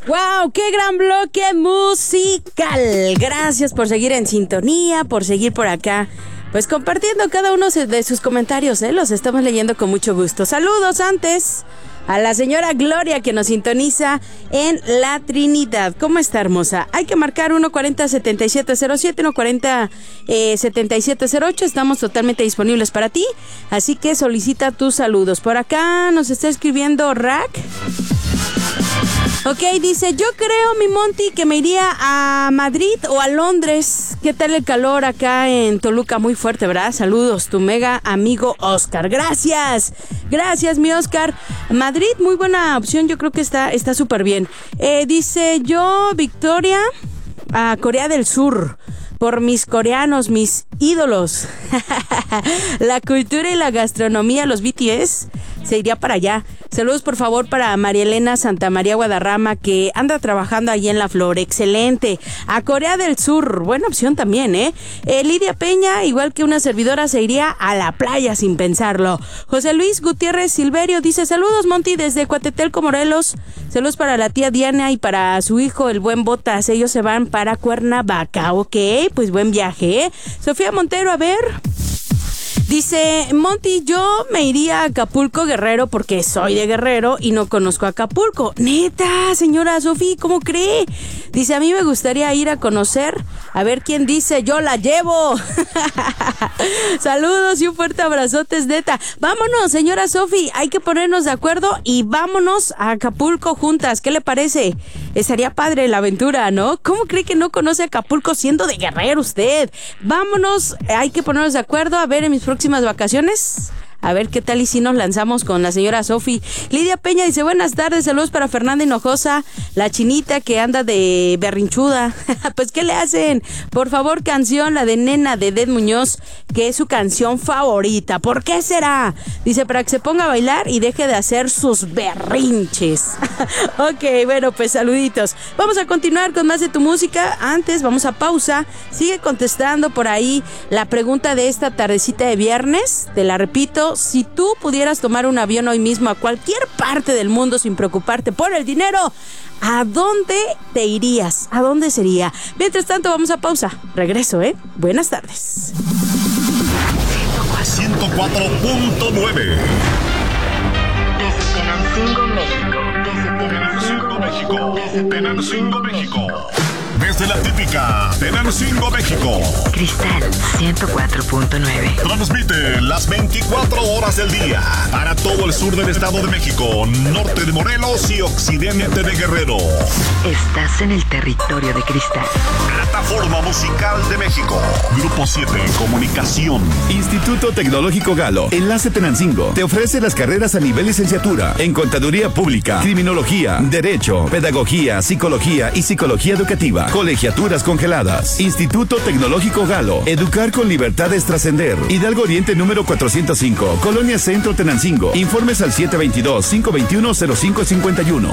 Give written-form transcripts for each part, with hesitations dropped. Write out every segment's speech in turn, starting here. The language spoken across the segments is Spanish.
¡Wow! ¡Qué gran bloque musical! Gracias por seguir en sintonía, por seguir por acá, pues compartiendo cada uno de sus comentarios, los estamos leyendo con mucho gusto. Saludos antes a la señora Gloria que nos sintoniza en La Trinidad. ¿Cómo está, hermosa? Hay que marcar 140-7707, 140-7708. Estamos totalmente disponibles para ti, así que solicita tus saludos. Por acá nos está escribiendo Rack. Ok, dice, yo creo, mi Monty, que me iría a Madrid o a Londres. ¿Qué tal el calor acá en Toluca? Muy fuerte, ¿verdad? Saludos, tu mega amigo Oscar. Gracias, mi Oscar. Madrid, muy buena opción, yo creo que está súper bien. Dice, yo, Victoria, a Corea del Sur. Por mis coreanos, mis ídolos. La cultura y la gastronomía, los BTS, se iría para allá. Saludos, por favor, para María Elena Santamaría Guadarrama, que anda trabajando allí en La Flor. Excelente. A Corea del Sur, buena opción también, Lidia Peña, igual que una servidora, se iría a la playa sin pensarlo. José Luis Gutiérrez Silverio dice, saludos, Monty, desde Coatetelco, Morelos. Saludos para la tía Diana y para su hijo, el buen Botas. Ellos se van para Cuernavaca. Ok, pues buen viaje, Sofía Montero, a ver. Dice, Monty, yo me iría a Acapulco, Guerrero, porque soy de Guerrero y no conozco Acapulco. Neta, señora Sofía, ¿cómo cree? Dice, a mí me gustaría ir a conocer, a ver quién dice, yo la llevo. Saludos y un fuerte abrazote, neta. Vámonos, señora Sofía, hay que ponernos de acuerdo y vámonos a Acapulco juntas. ¿Qué le parece? Estaría padre la aventura, ¿no? ¿Cómo cree que no conoce Acapulco siendo de Guerrero usted? Vámonos, hay que ponernos de acuerdo, a ver en mis próximas vacaciones. A ver qué tal y si nos lanzamos con la señora Sofi. Lidia Peña dice, buenas tardes, saludos para Fernanda Hinojosa, la chinita que anda de berrinchuda. Pues, ¿qué le hacen? Por favor, canción, la de Nena de Ded Muñoz, que es su canción favorita. ¿Por qué será? Dice, para que se ponga a bailar y deje de hacer sus berrinches. Ok, bueno, pues saluditos. Vamos a continuar con más de tu música. Antes, vamos a pausa. Sigue contestando por ahí la pregunta de esta tardecita de viernes. Te la repito. Si tú pudieras tomar un avión hoy mismo a cualquier parte del mundo sin preocuparte por el dinero, ¿a dónde te irías? ¿A dónde sería? Mientras tanto, vamos a pausa. Regreso, Buenas tardes. 104.9 Tenancingo, México. Desde la típica Tenancingo, México. Cristal 104.9. Transmite las 24 horas del día para todo el sur del Estado de México, norte de Morelos y occidente de Guerrero. Estás en el territorio de Cristal. Plataforma Musical de México. Grupo 7 Comunicación. Instituto Tecnológico Galo, Enlace Tenancingo, te ofrece las carreras a nivel licenciatura en Contaduría Pública, Criminología, Derecho, Pedagogía, Psicología y Psicología Educativa. Colegiaturas congeladas. Instituto Tecnológico Galo. Educar con libertad es trascender. Hidalgo Oriente número 405. Colonia Centro Tenancingo. Informes al 722-521-0551.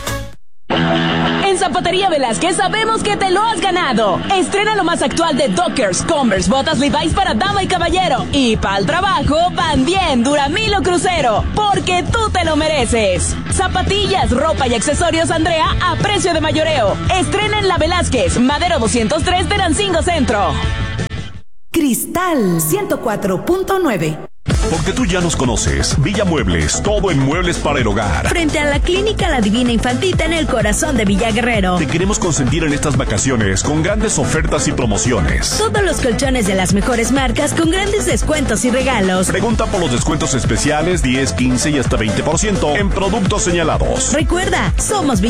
En Zapatería Velázquez sabemos que te lo has ganado. Estrena lo más actual de Dockers, Converse, botas Levi's para dama y caballero. Y para el trabajo van bien Duramilo Crucero, porque tú te lo mereces. Zapatillas, ropa y accesorios Andrea a precio de mayoreo. Estrena en la Velázquez, Madero 203, Tenancingo Centro. Cristal 104.9. Porque tú ya nos conoces. Villa Muebles, todo en muebles para el hogar. Frente a la clínica La Divina Infantita en el corazón de Villa Guerrero. Te queremos consentir en estas vacaciones con grandes ofertas y promociones. Todos los colchones de las mejores marcas con grandes descuentos y regalos. Pregunta por los descuentos especiales 10, 15 y hasta 20% en productos señalados. Recuerda, somos